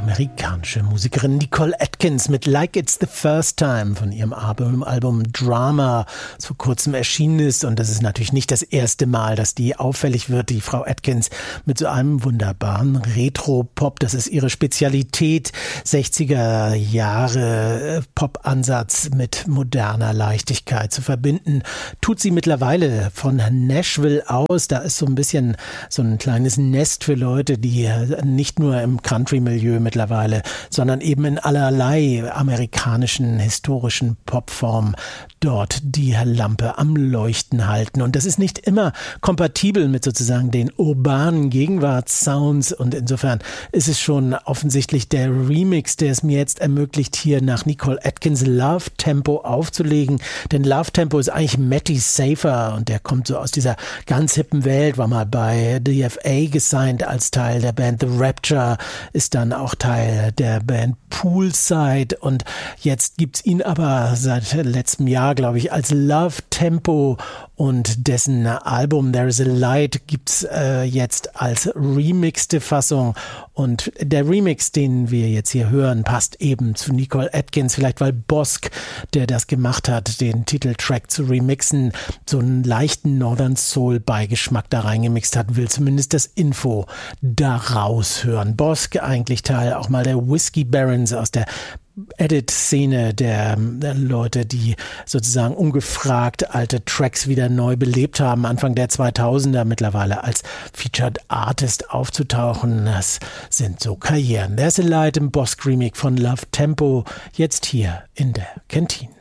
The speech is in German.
amerikanische Musikerin Nicole Atkins mit Like It's the First Time von ihrem Album Drama, das vor kurzem erschienen ist. Und das ist natürlich nicht das erste Mal, dass die auffällig wird, die Frau Atkins, mit so einem wunderbaren Retro-Pop. Das ist ihre Spezialität. 60er Jahre Pop-Ansatz mit moderner Leichtigkeit zu verbinden. Tut sie mittlerweile von Nashville aus. Da ist so ein bisschen so ein kleines Nest für Leute, die nicht nur im Country-Milieu mittlerweile, sondern eben in allerlei amerikanischen historischen Popformen dort die Lampe am Leuchten halten. Und das ist nicht immer kompatibel mit sozusagen den urbanen Gegenwartssounds. Und insofern ist es schon offensichtlich der Remix, der es mir jetzt ermöglicht, hier nach Nicole Atkins Love Tempo aufzulegen. Denn Love Tempo ist eigentlich Matty Safer und der kommt so aus dieser ganz hippen Welt, war mal bei DFA gesigned als Teil der Band The Rapture, ist dann auch Teil der Band Poolside und jetzt gibt's ihn aber seit letztem Jahr, glaube ich, als Love Tempo und dessen Album There is a Light gibt's jetzt als remixte Fassung und der Remix, den wir jetzt hier hören, passt eben zu Nicole Atkins, vielleicht weil Bosk, der das gemacht hat, den Titeltrack zu remixen, so einen leichten Northern Soul Beigeschmack da reingemixt hat, will zumindest das Info da raushören. Bosk, eigentlich Teil auch mal der Whiskey Barons aus der Edit-Szene der Leute, die sozusagen ungefragt alte Tracks wieder neu belebt haben, Anfang der 2000er mittlerweile als Featured Artist aufzutauchen. Das sind so Karrieren. There's a Light im Bosk Remix von Love Tempo, jetzt hier in der Kantine.